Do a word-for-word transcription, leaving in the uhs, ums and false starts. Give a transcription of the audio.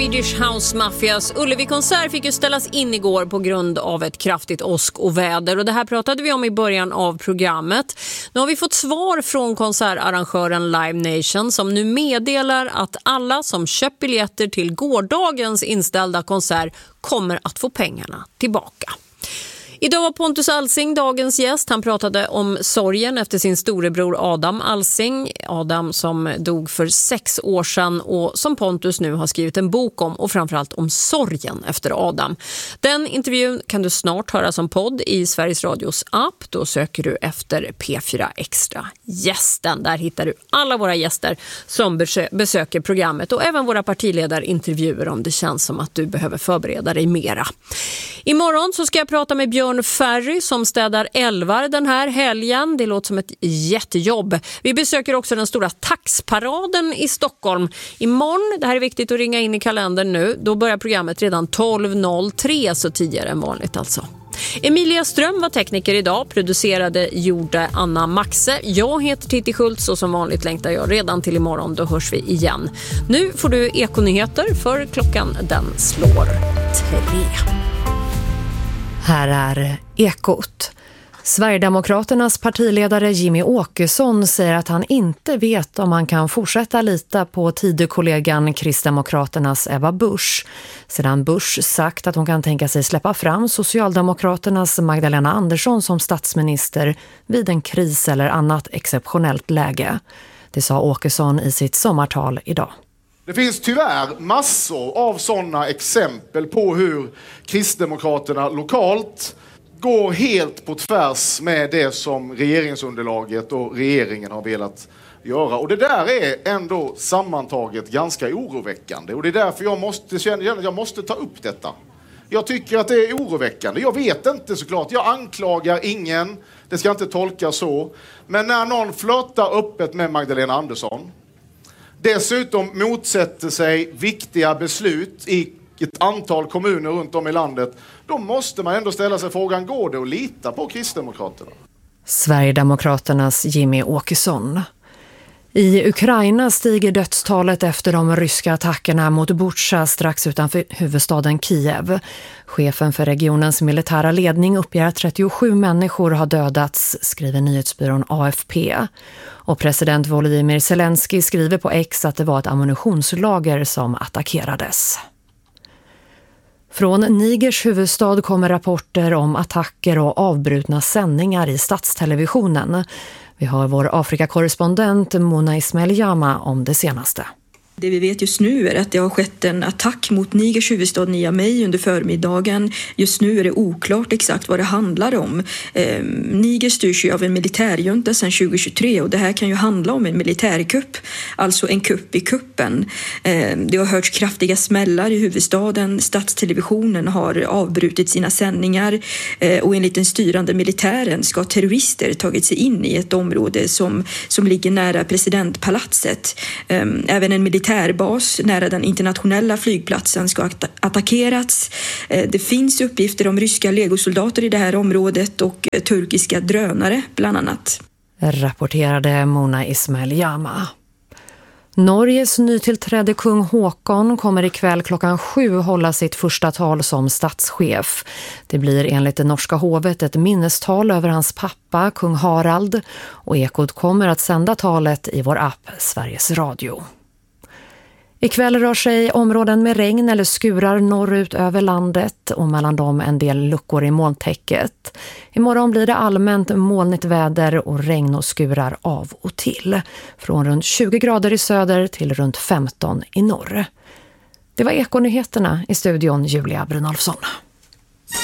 Swedish House Mafias Ullevi-konsert fick ju ställas in igår på grund av ett kraftigt åsk och väder. Och det här pratade vi om i början av programmet. Nu har vi fått svar från konsertarrangören Live Nation som nu meddelar att alla som köpt biljetter till gårdagens inställda konsert kommer att få pengarna tillbaka. Idag var Pontus Alsing dagens gäst. Han pratade om sorgen efter sin storebror Adam Alsing. Adam som dog för sex år sedan och som Pontus nu har skrivit en bok om och framförallt om sorgen efter Adam. Den intervjun kan du snart höra som podd i Sveriges Radios app. Då söker du efter P fyra Extra gästen. Där hittar du alla våra gäster som besöker programmet och även våra partiledarintervjuer om det känns som att du behöver förbereda dig mera. Imorgon så ska jag prata med Björn Ferry som städar älvar den här helgen. Det låter som ett jättejobb. Vi besöker också den stora taxparaden i Stockholm. Imorgon, det här är viktigt att ringa in i kalendern nu, då börjar programmet redan tolv noll tre, så tidigare än vanligt alltså. Emilia Ström var tekniker idag, producerade gjorde Anna Maxe. Jag heter Titti Schultz och som vanligt längtar jag redan till imorgon, då hörs vi igen. Nu får du Ekonyheter för klockan den slår tre. Här är Ekot. Sverigedemokraternas partiledare Jimmy Åkesson säger att han inte vet om han kan fortsätta lita på tidekollegan Kristdemokraternas Ebba Busch. Sedan Busch sagt att hon kan tänka sig släppa fram Socialdemokraternas Magdalena Andersson som statsminister vid en kris eller annat exceptionellt läge. Det sa Åkesson i sitt sommartal idag. Det finns tyvärr massor av sådana exempel på hur Kristdemokraterna lokalt går helt på tvärs med det som regeringsunderlaget och regeringen har velat göra. Och det där är ändå sammantaget ganska oroväckande. Och det är därför jag måste känna att jag måste ta upp detta. Jag tycker att det är oroväckande. Jag vet inte såklart. Jag anklagar ingen. Det ska inte tolkas så. Men när någon flörtar öppet med Magdalena Andersson, dessutom motsätter sig viktiga beslut i ett antal kommuner runt om i landet, då måste man ändå ställa sig frågan, går det att lita på Kristdemokraterna? Sverigedemokraternas Jimmy Åkesson. I Ukraina stiger dödstalet efter de ryska attackerna mot Bucha strax utanför huvudstaden Kiev. Chefen för regionens militära ledning uppger att trettiosju människor har dödats, skriver nyhetsbyrån A F P. Och president Volodymyr Zelensky skriver på X att det var ett ammunitionslager som attackerades. Från Nigers huvudstad kommer rapporter om attacker och avbrutna sändningar i statstelevisionen. Vi har vår Afrikakorrespondent Mona Ismail Jama om det senaste. Det vi vet just nu är att det har skett en attack mot Nigers huvudstad Niamey under förmiddagen. Just nu är det oklart exakt vad det handlar om. Eh, Niger styrs ju av en militärjunta sedan tjugo tjugotre och det här kan ju handla om en militärkupp, alltså en kupp i kuppen. Eh, det har hörts kraftiga smällar i huvudstaden. Statstelevisionen har avbrutit sina sändningar eh, och enligt den styrande militären ska terrorister tagit sig in i ett område som, som ligger nära presidentpalatset. Eh, även en militär militärbas nära den internationella flygplatsen ska att- attackerats. Det finns uppgifter om ryska legosoldater i det här området och turkiska drönare bland annat. Rapporterade Mona Ismail Jama. Norges nytillträdde kung Håkon kommer ikväll klockan sju hålla sitt första tal som statschef. Det blir enligt det norska hovet ett minnestal över hans pappa, kung Harald, och Ekot kommer att sända talet i vår app Sveriges Radio. Ikväll rör sig områden med regn eller skurar norrut över landet och mellan dem en del luckor i molntäcket. Imorgon blir det allmänt molnigt väder och regn och skurar av och till. Från runt tjugo grader i söder till runt femton i norr. Det var Ekonyheterna, i studion Julia Brynolfsson.